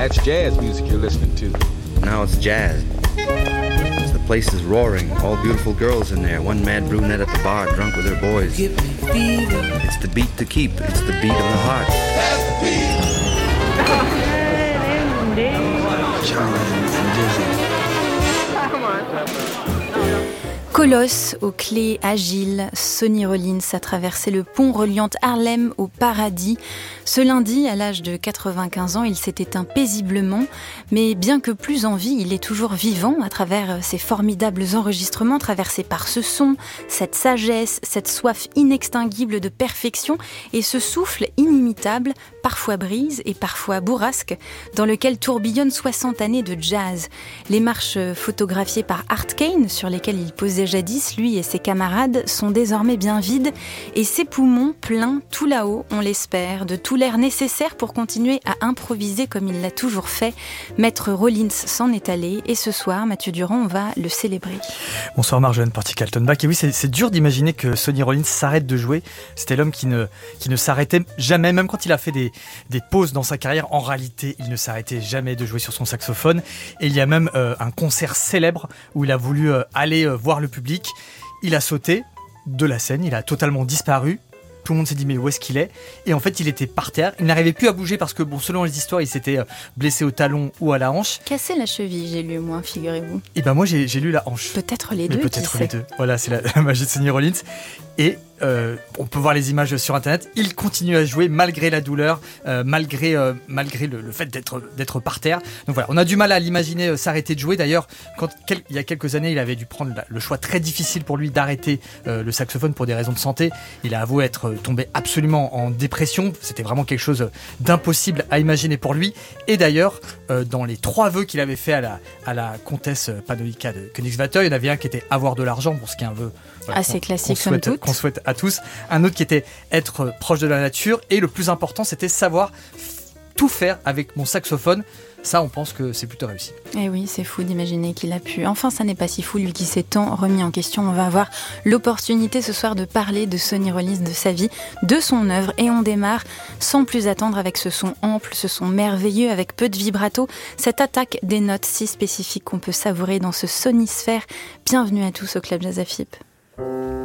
That's jazz music you're listening to. Now it's jazz. The place is roaring, all beautiful girls in there, one mad brunette at the bar, drunk with her boys. It's the beat to keep, it's the beat of the heart. Colosse aux clés agiles, Sonny Rollins a traversé le pont reliant Harlem au paradis. Ce lundi, à l'âge de 95 ans, il s'est éteint paisiblement, mais bien que plus en vie, il est toujours vivant à travers ses formidables enregistrements traversés par ce son, cette sagesse, cette soif inextinguible de perfection et ce souffle inimitable, parfois brise et parfois bourrasque, dans lequel tourbillonnent 60 années de jazz. Les marches photographiées par Art Kane, sur lesquelles il posait jadis, lui et ses camarades, sont désormais bien vides et ses poumons pleins tout là-haut, on l'espère, de tout l'air nécessaire pour continuer à improviser comme il l'a toujours fait. Maître Rollins s'en est allé et ce soir, Mathieu Durand, on va le célébrer. Bonsoir Marjolaine Porty-Kaltenbach. Et oui, c'est dur d'imaginer que Sonny Rollins s'arrête de jouer. C'était l'homme qui ne s'arrêtait jamais, même quand il a fait des pauses dans sa carrière. En réalité, il ne s'arrêtait jamais de jouer sur son saxophone. Et il y a même un concert célèbre où il a voulu aller voir le public. Il a sauté de la scène, il a totalement disparu. Tout le monde s'est dit mais où est-ce qu'il est ? Et en fait il était par terre, il n'arrivait plus à bouger parce que selon les histoires il s'était blessé au talon ou à la hanche. Cassé la cheville, j'ai lu moi, figurez-vous. Et ben moi j'ai lu la hanche. Peut-être les deux. Peut-être les deux. Voilà, c'est la magie de Sonny Rollins. Et on peut voir les images sur internet. Il continue à jouer malgré la douleur, malgré le fait d'être par terre. Donc voilà, on a du mal à l'imaginer s'arrêter de jouer. D'ailleurs, il y a quelques années, il avait dû prendre le choix très difficile pour lui d'arrêter le saxophone pour des raisons de santé. Il a avoué être tombé absolument en dépression. C'était vraiment quelque chose d'impossible à imaginer pour lui. Et d'ailleurs, dans les 3 vœux qu'il avait fait à la comtesse Panolika de Königswinter, il y en avait un qui était avoir de l'argent, pour ce qui est un vœu assez classique qu'on souhaite à tous. Un autre qui était être proche de la nature. Et le plus important, c'était savoir tout faire avec mon saxophone. Ça, on pense que c'est plutôt réussi. Et oui, c'est fou d'imaginer qu'il a pu. Enfin, ça n'est pas si fou, lui qui s'est tant remis en question. On va avoir l'opportunité ce soir de parler de Sonny Rollins, de sa vie, de son œuvre. Et on démarre sans plus attendre avec ce son ample, ce son merveilleux, avec peu de vibrato. Cette attaque des notes si spécifiques qu'on peut savourer dans ce sonisphère. Bienvenue à tous au Club Jazz AFIP.